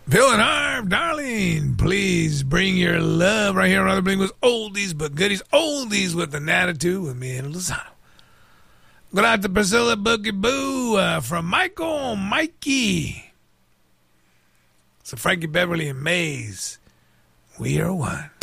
Phil and Harv, darling, please bring your love right here on Other Bling with oldies but goodies. Oldies with an attitude with me and Lozano. Good out to Priscilla Boogie Boo from Michael Mikey. So Frankie Beverly and Maze, we are one.